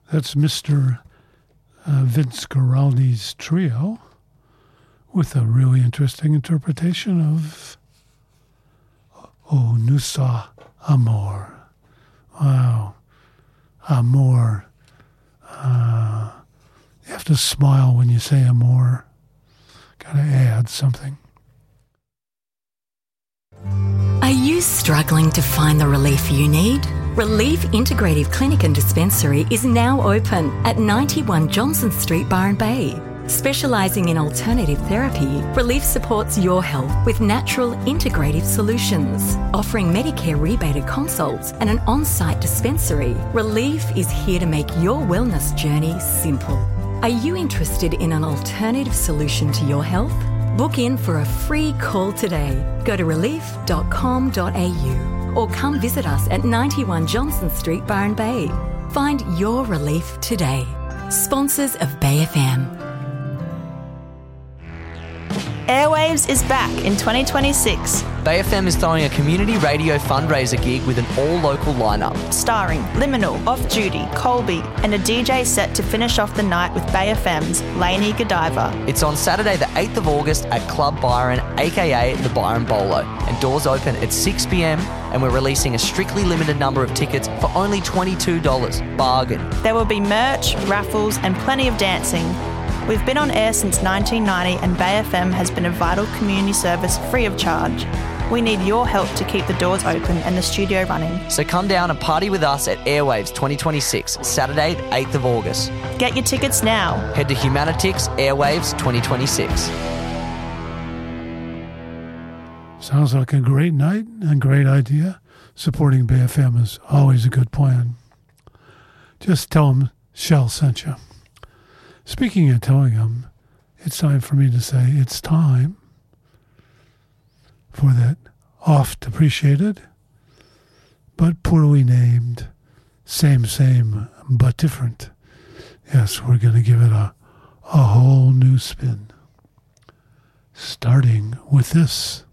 That's Mr. Vince Guaraldi's trio with a really interesting interpretation of O Nusa Amor. Wow. Amor. You have to smile when you say amor. Gotta add something. Are you struggling to find the relief you need? Relief Integrative Clinic and Dispensary is now open at 91 Johnson Street, Byron Bay. Specialising in alternative therapy, Relief supports your health with natural integrative solutions. Offering Medicare rebated consults and an on-site dispensary, Relief is here to make your wellness journey simple. Are you interested in an alternative solution to your health? Book in for a free call today. Go to relief.com.au or come visit us at 91 Johnson Street, Byron Bay. Find your relief today. Sponsors of Bay FM. Airwaves is back in 2026. Bay FM is throwing a community radio fundraiser gig with an all-local lineup. Starring Liminal, Off Duty, Colby, and a DJ set to finish off the night with Bay FM's Lainey Godiva. It's on Saturday the 8th of August at Club Byron, aka the Byron Bolo. And doors open at 6 p.m, and we're releasing a strictly limited number of tickets for only $22. Bargain. There will be merch, raffles, and plenty of dancing. We've been on air since 1990 and Bay FM has been a vital community service free of charge. We need your help to keep the doors open and the studio running. So come down and party with us at Airwaves 2026, Saturday the 8th of August. Get your tickets now. Head to Humanitix Airwaves 2026. Sounds like a great night and great idea. Supporting Bay FM is always a good plan. Just tell them Shell sent you. Speaking of telling them, it's time for me to say it's time for that oft-appreciated but poorly named same, but different. Yes, we're going to give it a whole new spin. Starting with this.